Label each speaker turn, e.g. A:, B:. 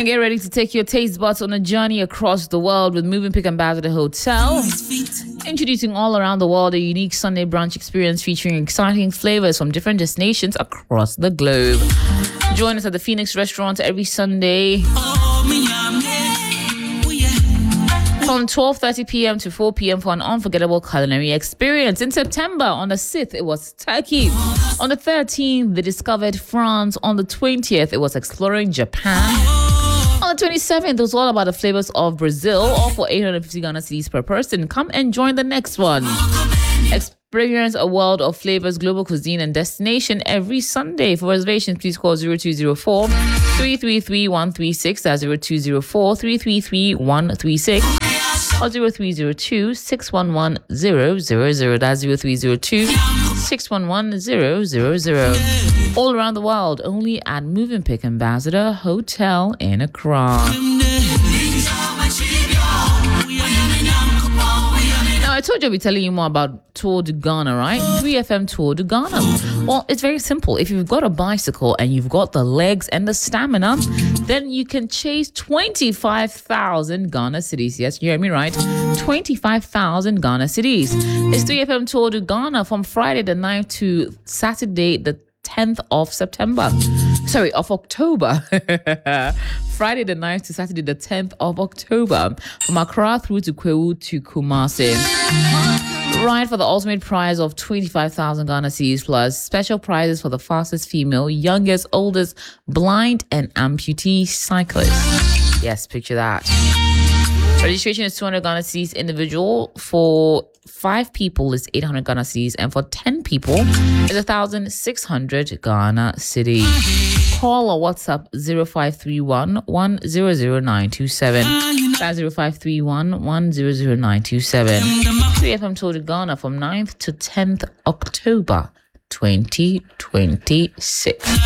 A: And get ready to take your taste buds on a journey across the world with Moving Pick Ambassador Hotel. Introducing all around the world a unique Sunday brunch experience featuring exciting flavors from different destinations across the globe. Join us at the Phoenix Restaurant every Sunday from 12:30 p.m. to 4 p.m. for an unforgettable culinary experience. In September, on the 6th, it was Turkey. On the 13th, they discovered France. On the 20th, it was exploring Japan. On the 27th, it was all about the flavors of Brazil, all for 850 Ghana cedis per person. Come and join the next one. Experience a world of flavors, global cuisine, and destination every Sunday. For reservations, please call 0204 333 136. That's 0204 333 136. Or 0302 611 000. That's 0302 611 000. All around the world, only at Moving Pick Ambassador Hotel in Accra. Now, I told you I'll be telling you more about Tour de Ghana, right? 3FM Tour de Ghana. Well, it's very simple. If you've got a bicycle and you've got the legs and the stamina, then you can chase 25,000 Ghana cedis. Yes, you heard me right. 25,000 Ghana cedis. It's 3FM Tour de Ghana from Friday the 9th to Saturday the 10th of October. Friday the 9th to Saturday the 10th of October. From Accra through to Kwewu to Kumasi. Ride for the ultimate prize of 25,000 Ghana cedis plus special prizes for the fastest female, youngest, oldest, blind and amputee cyclist. Yes, picture that. Registration is 200 Ghana cedis individual. For 5 people is 800 Ghana cedis, and for 10 people is 1,600 Ghana cedis. Call or WhatsApp 0531 100927. That's 0531 100927. 3FM Tour de Ghana from 9th to 10th October 2026.